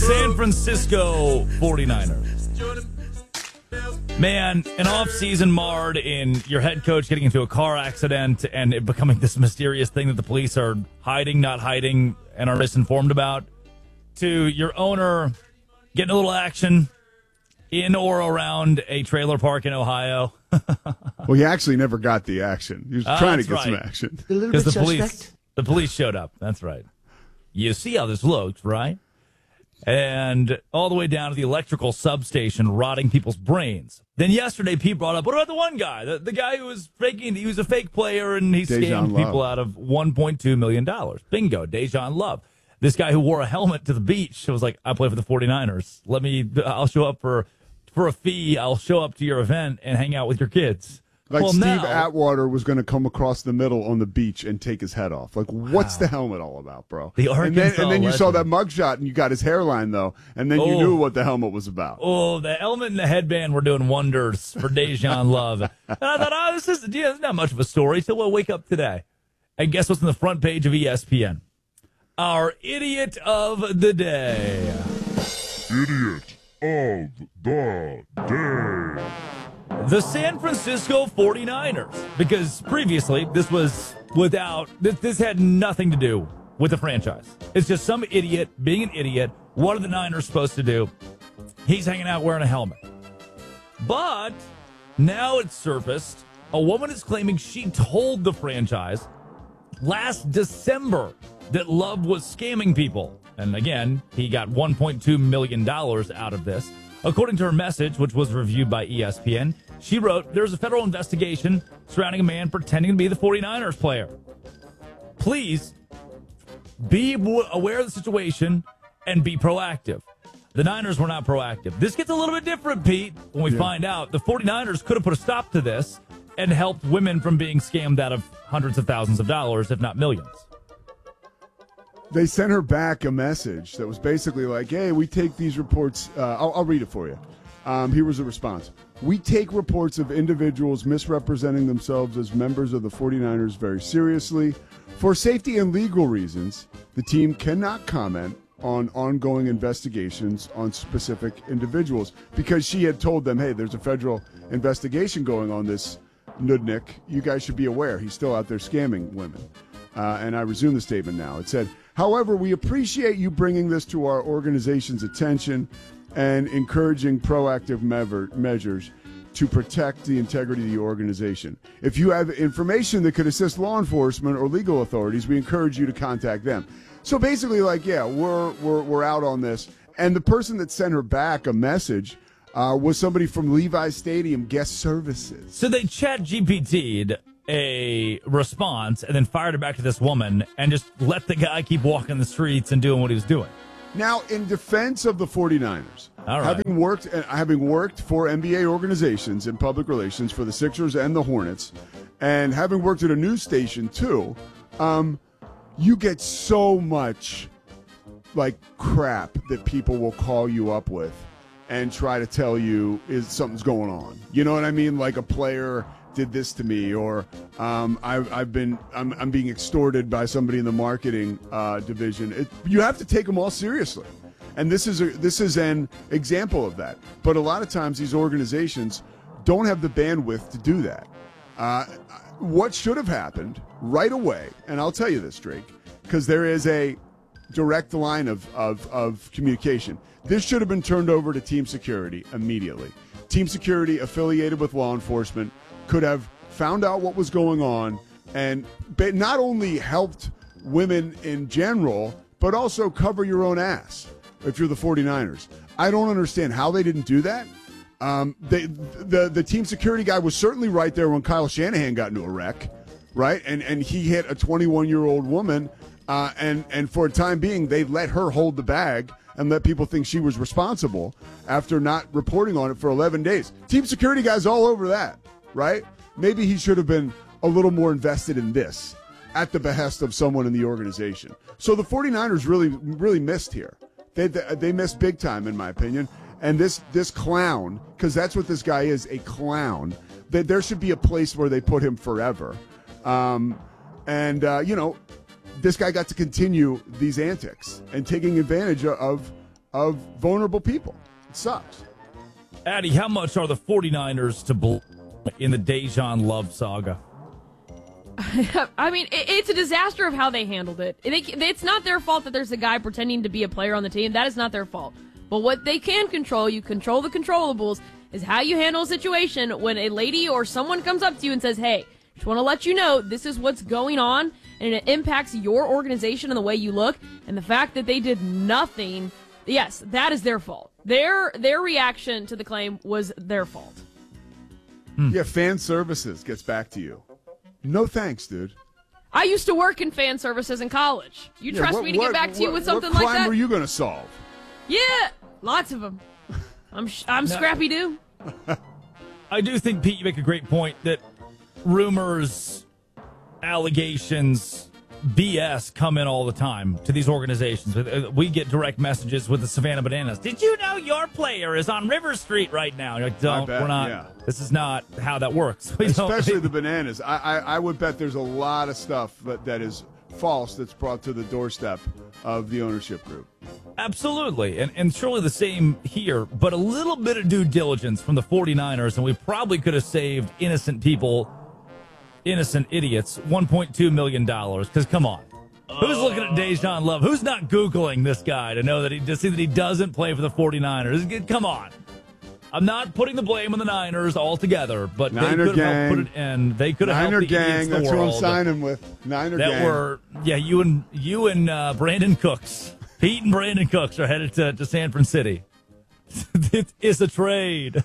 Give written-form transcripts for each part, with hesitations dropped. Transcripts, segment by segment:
San Francisco 49ers. Man, an off-season marred in your head coach getting into a car accident and it becoming this mysterious thing that the police are hiding, not hiding, and are misinformed about, to your owner getting a little action in or around a trailer park in Ohio. Well, he actually never got the action. He was trying to get some action. Because the police showed up. That's right. You see how this looks, right? And all the way down to the electrical substation rotting people's brains. Then yesterday, Pete brought up, what about the one guy? The guy who was faking, he was a fake player and he scammed people out of $1.2 million. Bingo, Dejan Love. This guy who wore a helmet to the beach was like, I play for the 49ers. I'll show up for a fee. I'll show up to your event and hang out with your kids. Like Steve Atwater was going to come across the middle on the beach and take his head off. Like, what's the helmet all about, bro? And then you saw that mugshot and you got his hairline, though, and then you knew what the helmet was about. Oh, the helmet and the headband were doing wonders for Dejan Love. And I thought, this is not much of a story, so we'll wake up today. And guess what's on the front page of ESPN? Our idiot of the day. Idiot of the day. The San Francisco 49ers, because previously this had nothing to do with the franchise. It's just some idiot being an idiot. What are the Niners supposed to do? He's hanging out wearing a helmet. But now it's surfaced. A woman is claiming she told the franchise last December that Love was scamming people. And again, he got $1.2 million out of this. According to her message, which was reviewed by ESPN, she wrote, there's a federal investigation surrounding a man pretending to be the 49ers player. Please be aware of the situation and be proactive. The Niners were not proactive. This gets a little bit different, Pete, when we find out the 49ers could have put a stop to this and helped women from being scammed out of hundreds of thousands of dollars, if not millions. They sent her back a message that was basically like, hey, we take these reports. I'll read it for you. Here was the response. We take reports of individuals misrepresenting themselves as members of the 49ers very seriously. For safety and legal reasons, the team cannot comment on ongoing investigations on specific individuals, because she had told them, hey, there's a federal investigation going on this Nudnik. You guys should be aware. He's still out there scamming women. And I resume the statement now. It said, however, we appreciate you bringing this to our organization's attention and encouraging proactive measures to protect the integrity of the organization. If you have information that could assist law enforcement or legal authorities, we encourage you to contact them. So basically, like, yeah, we're out on this. And the person that sent her back a message was somebody from Levi's Stadium Guest Services. So they chat GPT'd a response and then fired it back to this woman and just let the guy keep walking the streets and doing what he was doing. Now, in defense of the 49ers, all right, having worked for NBA organizations in public relations for the Sixers and the Hornets, and having worked at a news station too, you get so much like crap that people will call you up with and try to tell you something's going on. You know what I mean? Like a player did this to me, or I'm being extorted by somebody in the marketing division. You have to take them all seriously, and this is an example of that. But a lot of times these organizations don't have the bandwidth to do that. What should have happened right away, and I'll tell you this, Drake, because there is a direct line of communication. This should have been turned over to Team Security immediately. Team Security affiliated with law enforcement could have found out what was going on and not only helped women in general, but also cover your own ass if you're the 49ers. I don't understand how they didn't do that. The team security guy was certainly right there when Kyle Shanahan got into a wreck, right? And he hit a 21-year-old woman, and for a time being, they let her hold the bag and let people think she was responsible after not reporting on it for 11 days. Team security guy's all over that. Right? Maybe he should have been a little more invested in this at the behest of someone in the organization. So the 49ers really missed here. They missed big time, in my opinion. And this clown, because that's what this guy is, a clown, that there should be a place where they put him forever. This guy got to continue these antics and taking advantage of of vulnerable people. It sucks. Addy, how much are the 49ers to blame in the Dejan Love saga? I mean, it's a disaster of how they handled it. It's not their fault that there's a guy pretending to be a player on the team. That is not their fault. But what they can control, you control the controllables, is how you handle a situation when a lady or someone comes up to you and says, hey, just want to let you know this is what's going on, and it impacts your organization and the way you look. And the fact that they did nothing, yes, that is their fault. Their reaction to the claim was their fault. Yeah, fan services gets back to you. No thanks, dude. I used to work in fan services in college. You trust me to get back to you with something like that? What crime were you going to solve? Yeah, lots of them. I'm Scrappy Doo. I do think, Pete, you make a great point that rumors, allegations, BS come in all the time to these organizations. We get direct messages with the Savannah Bananas. Did you know your player is on River Street right now? You're like, we're not. Yeah. This is not how that works. Especially the Bananas. I would bet there's a lot of stuff that is false that's brought to the doorstep of the ownership group. Absolutely. And surely the same here, but a little bit of due diligence from the 49ers, and we probably could have saved innocent people, innocent idiots, $1.2 million. Because, come on. Who's looking at Dejan Love? Who's not Googling this guy to know to see that he doesn't play for the 49ers? Come on. I'm not putting the blame on the Niners altogether, but Niner they could have gang. helped put it in. They could have Niner helped the gang. idiots in the That's world. what I'm signing with. Niner gang. You and Brandon Cooks. Pete and Brandon Cooks are headed to San Francisco. It is a trade.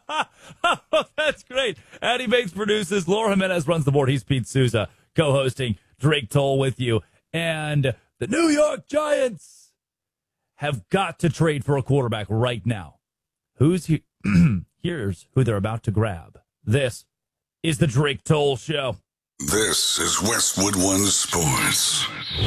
That's great. Addy Bates produces. Laura Jimenez runs the board. He's Pete Souza, co-hosting Drake Toll with you. And the New York Giants have got to trade for a quarterback right now. Who's here? Here's who they're about to grab. This is the Drake Toll Show. This is Westwood One Sports.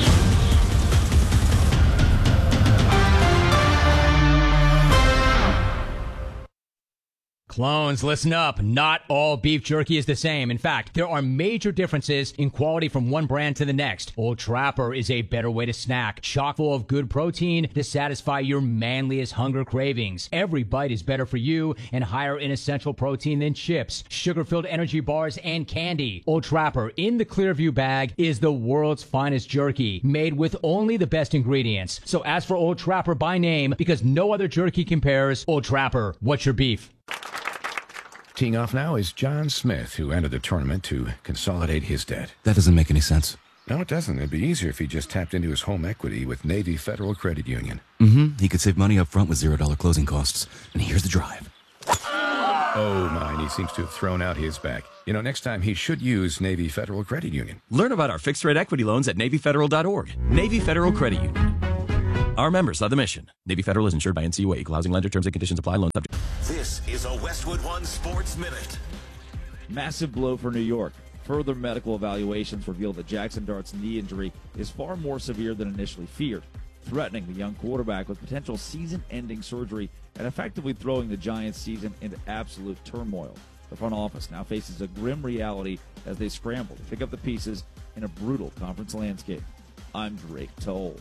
Clones, listen up. Not all beef jerky is the same. In fact, there are major differences in quality from one brand to the next. Old Trapper is a better way to snack, chock full of good protein to satisfy your manliest hunger cravings. Every bite is better for you and higher in essential protein than chips, sugar-filled energy bars, and candy. Old Trapper in the Clearview bag is the world's finest jerky, made with only the best ingredients. So ask for Old Trapper by name because no other jerky compares. Old Trapper, what's your beef? Teeing off now is John Smith, who entered the tournament to consolidate his debt. That doesn't make any sense. No, it doesn't. It'd be easier if he just tapped into his home equity with Navy Federal Credit Union. He could save money up front with $0 closing costs. And here's the drive. Oh, my, he seems to have thrown out his back. You know, next time he should use Navy Federal Credit Union. Learn about our fixed-rate equity loans at NavyFederal.org. Navy Federal Credit Union. Our members love the mission. Navy Federal is insured by NCUA. Equal housing lender. Terms and conditions apply. Loan subject. This is a Westwood One Sports Minute. Massive blow for New York. Further medical evaluations reveal that Jackson Dart's knee injury is far more severe than initially feared, threatening the young quarterback with potential season-ending surgery and effectively throwing the Giants' season into absolute turmoil. The front office now faces a grim reality as they scramble to pick up the pieces in a brutal conference landscape. I'm Drake Toll.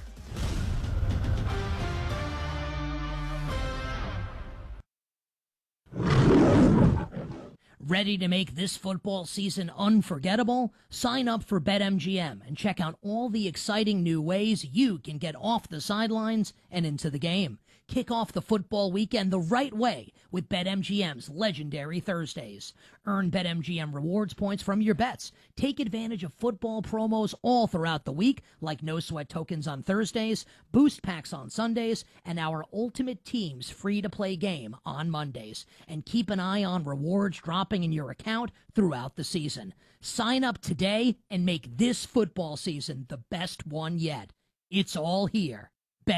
Ready to make this football season unforgettable? Sign up for BetMGM and check out all the exciting new ways you can get off the sidelines and into the game. Kick off the football weekend the right way with BetMGM's legendary Thursdays. Earn BetMGM rewards points from your bets. Take advantage of football promos all throughout the week, like no sweat tokens on Thursdays, boost packs on Sundays, and our Ultimate Teams free-to-play game on Mondays. And keep an eye on rewards dropping in your account throughout the season. Sign up today and make this football season the best one yet. It's all here.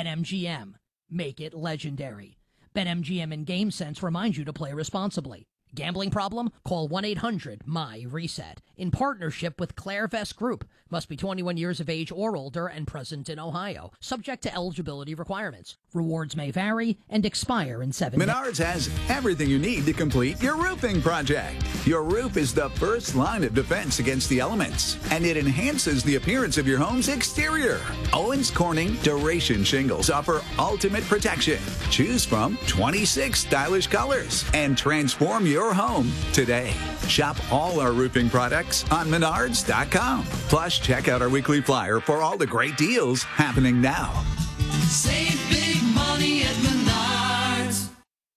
BetMGM. Make it legendary. BetMGM and GameSense remind you to play responsibly. Gambling problem? Call 1-800-MY-RESET. In partnership with Clairvest Group. Must be 21 years of age or older and present in Ohio. Subject to eligibility requirements. Rewards may vary and expire in 7 days. Menards has everything you need to complete your roofing project. Your roof is the first line of defense against the elements, and it enhances the appearance of your home's exterior. Owens Corning Duration Shingles offer ultimate protection. Choose from 26 stylish colors and transform your home today. Shop all our roofing products on Menards.com. Plus, check out our weekly flyer for all the great deals happening now. Save big money at Menards.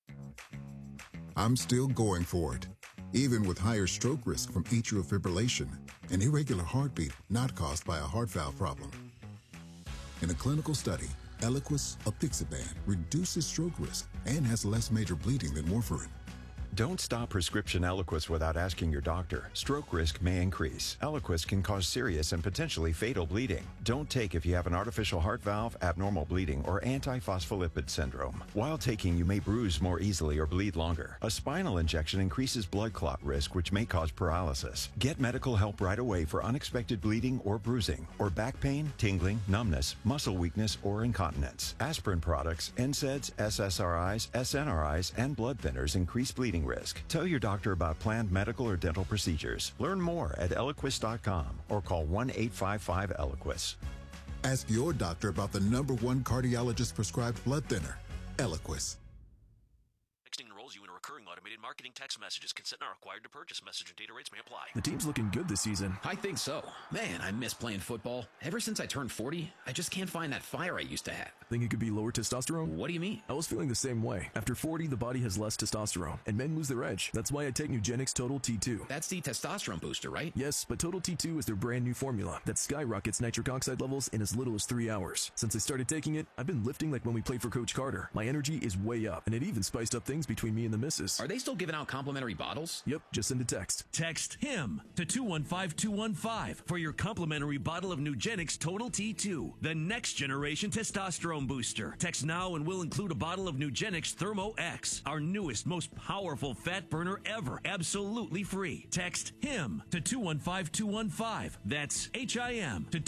I'm still going for it, even with higher stroke risk from atrial fibrillation, an irregular heartbeat not caused by a heart valve problem. In a clinical study, Eliquis apixaban reduces stroke risk and has less major bleeding than warfarin. Don't stop prescription Eliquis without asking your doctor. Stroke risk may increase. Eliquis can cause serious and potentially fatal bleeding. Don't take if you have an artificial heart valve, abnormal bleeding, or antiphospholipid syndrome. While taking, you may bruise more easily or bleed longer. A spinal injection increases blood clot risk, which may cause paralysis. Get medical help right away for unexpected bleeding or bruising, or back pain, tingling, numbness, muscle weakness, or incontinence. Aspirin products, NSAIDs, SSRIs, SNRIs, and blood thinners increase bleeding risk. Tell your doctor about planned medical or dental procedures. Learn more at Eliquis.com or call 1-855-ELIQUIS. Ask your doctor about the #1 cardiologist prescribed blood thinner, Eliquis. Texting enrolls you in a recurring automated marketing text messages. Consent not required to purchase. Message and data rates may apply. The team's looking good this season. I think so. Man, I miss playing football. Ever since I turned 40, I just can't find that fire I used to have. Think it could be lower testosterone? What do you mean? I was feeling the same way. After 40, the body has less testosterone, and men lose their edge. That's why I take Nugenix Total T2. That's the testosterone booster, right? Yes, but Total T2 is their brand new formula that skyrockets nitric oxide levels in as little as 3 hours. Since I started taking it, I've been lifting like when we played for Coach Carter. My energy is way up, and it even spiced up things between me and the missus. Are they still giving out complimentary bottles? Yep, just send a text. Text HIM to 215-215 for your complimentary bottle of Nugenix Total T2, the next generation testosterone booster. Text now and we'll include a bottle of Nugenix Thermo X, our newest, most powerful fat burner ever, absolutely free. Text HIM to 215-215. That's HIM to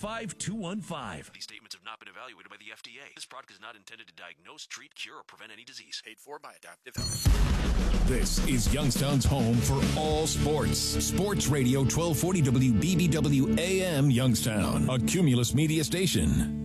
215-215. These statements have not been evaluated by the FDA. This product is not intended to diagnose, treat, cure, or prevent any disease. Paid for by Adaptive Health. This is Youngstown's home for all sports. Sports Radio 1240 WBBW AM Youngstown, a Cumulus media station.